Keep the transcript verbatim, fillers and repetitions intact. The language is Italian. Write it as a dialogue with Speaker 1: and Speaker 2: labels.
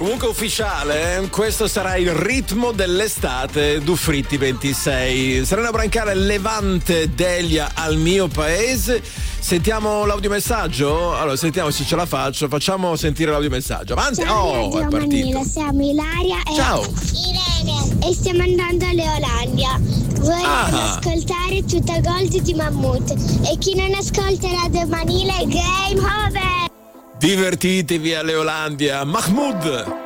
Speaker 1: Comunque ufficiale, eh? Questo sarà il ritmo dell'estate Dufritti ventisei. Serena Brancale, Levante, Delia al mio paese. Sentiamo l'audiomessaggio? Allora, sentiamo se ce la faccio. Facciamo sentire l'audiomessaggio. Avanti!
Speaker 2: Ciao,
Speaker 1: oh, è partito.
Speaker 2: Manila, siamo Ilaria e
Speaker 1: Ciao.
Speaker 2: Irene e stiamo andando a Leolandia. Vorrei
Speaker 1: Ah.
Speaker 2: ascoltare tutta Gold di Mammut e chi non ascolta Radio Manila è game over.
Speaker 1: Divertitevi a Leolandia. Mahmood.